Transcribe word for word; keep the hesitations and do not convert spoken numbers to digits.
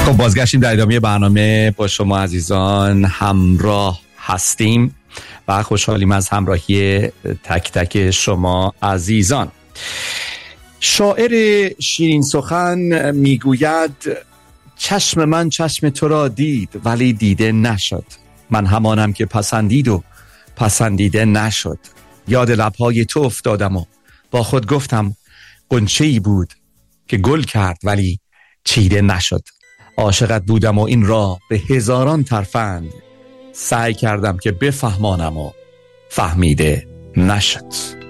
خب بازگشتیم در ادامه برنامه با شما عزیزان همراه هستیم و خوشحالیم از همراهی تک تک شما عزیزان. شاعر شیرین سخن میگوید چشم من چشم تو را دید ولی دیده نشد، من همانم که پسندید و پسندیده نشد. یاد لبهای تو افتادم و با خود گفتم غنچه‌ای بود که گل کرد ولی چیده نشد. عاشقت بودم و این را به هزاران ترفند، سعی کردم که بفهمانم و فهمیده نشد.